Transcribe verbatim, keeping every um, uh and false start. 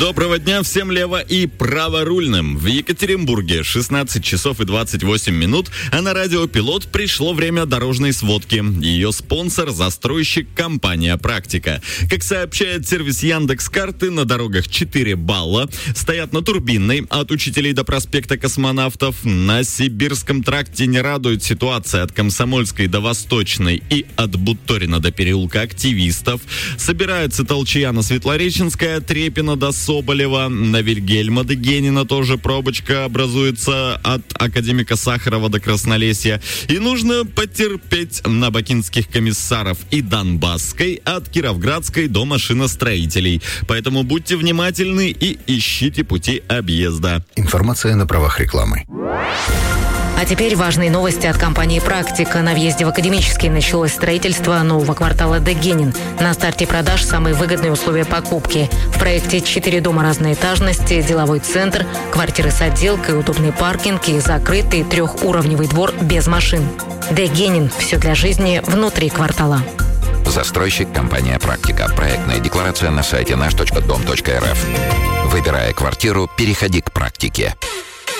Доброго дня всем лево- и праворульным. В Екатеринбурге шестнадцать часов и двадцать восемь минут, а на радио «Пилот» пришло время дорожной сводки. Ее спонсор – застройщик компания «Практика». Как сообщает сервис Яндекс.Карты, на дорогах четыре балла. Стоят на Турбинной от Учителей до проспекта Космонавтов. На Сибирском тракте не радует ситуация от Комсомольской до Восточной и от Буторина до переулка Активистов. Собирается толчья на Светлореченская, Трепина до Соболева. На Вильгельма до Генина тоже пробочка образуется от Академика Сахарова до Краснолесья. И нужно потерпеть на Бакинских комиссаров и Донбасской от Кировградской до машиностроителей. Поэтому будьте внимательны и ищите пути объезда. Информация на правах рекламы. А теперь важные новости от компании «Практика». На въезде в Академический началось строительство нового квартала Дегенин. На старте продаж самые выгодные условия покупки. В проекте четыре дома разной этажности, деловой центр, квартиры с отделкой, удобный паркинг и закрытый трехуровневый двор без машин. Дегенин. Все для жизни внутри квартала. Застройщик компания «Практика». Проектная декларация на сайте наш точка дом точка эр эф. Выбирая квартиру, переходи к «Практике».